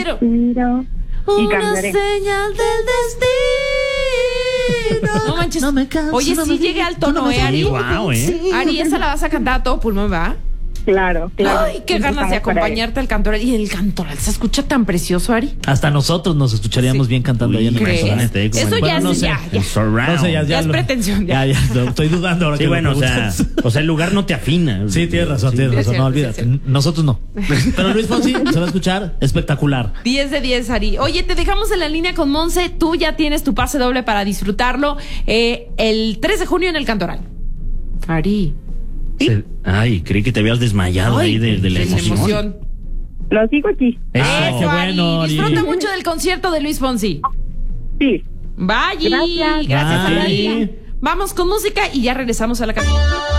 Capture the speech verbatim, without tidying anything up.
Pero Pero... Y una cantaré. señal del destino. No manches. No me canso, Oye, no sí me- llegué al tú tono, no me ¿eh, Ari? Guau, ¿eh? Ari, esa la vas a cantar a todo pulmón, ¿va? Claro, claro. Ay, qué ganas de Empezamos por ahí. acompañarte al cantoral. Y el cantoral se escucha tan precioso, Ari. Hasta nosotros nos escucharíamos Sí. bien cantando Uy, ahí en el ¿crees? restaurante. Eso Eso Bueno, ya no es, sé. ya, ya. El surround. No sé, ya, Ya es lo- pretensión, Ya, ya. ya, lo estoy dudando ahora Sí, que lo bueno, o sea, preguntas. o sea, el lugar no te afina. Sí, tienes razón, Sí. tienes Es razón, cierto, no es olvídate. cierto. Nosotros no. Pero Luis Fonsi se va a escuchar espectacular. diez de diez, Ari. Oye, te dejamos en la línea con Monse. Tú ya tienes tu pase doble para disfrutarlo eh, el tres de junio en el Cantoral. Ari. Se- Ay, creí que te habías desmayado Ay, ahí de, de la de emoción. Lo sigo aquí. Eso. Eso, qué Ari. bueno, Ari. Disfruta mucho del concierto de Luis Fonsi. Sí. Bye. Gracias. Gracias, Bye. Ari. Vamos con música y ya regresamos a la cabina.